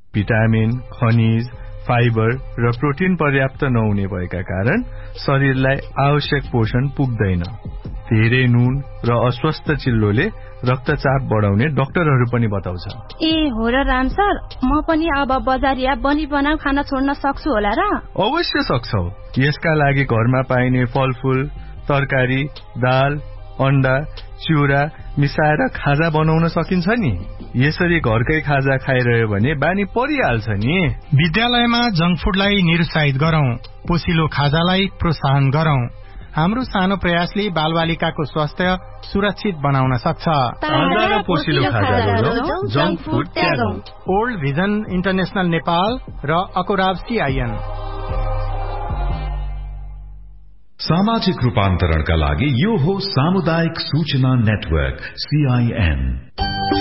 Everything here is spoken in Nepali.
भिटामिन, खनिज, फाइबर र प्रोटिन पर्याप्त नहुने भएका कारण शरीरलाई आवश्यक पोषण पुग्दैन। धेरै नुन र अस्वस्थ चिल्लोले रक्तचाप बढाउने डाक्टरहरू पनि बताउँछ। ए हो र राम सर, म पनि अब बजारिया बनी-बनाउ खाना छोड्न सक्छु होला र? अवश्य सक्छौ। यसका लागि घरमा पाइने फलफूल, तरकारी, दाल, अण्डा, चिउरा मिसाएर खाजा बनाउन सकिन्छ नि। यसरी घरकै खाजा खाइरह्यो भने बानी परिहाल्छ नि। विद्यालयमा जंक फुडलाई निरुत्साहित गरौं, पोसिलो खाजालाई प्रोत्साहन गरौं। हाम्रो सानो प्रयासले बालबालिकाको स्वास्थ्य सुरक्षित बनाउन सक्छ। ताजा र पोसिलो खाजा गरौं, junk food त्यागौं। Old vision international Nepal र अकोराब CIN। सामाजिक रूपान्तरणका लागि यो हो सामुदायिक सूचना नेटवर्क CIN।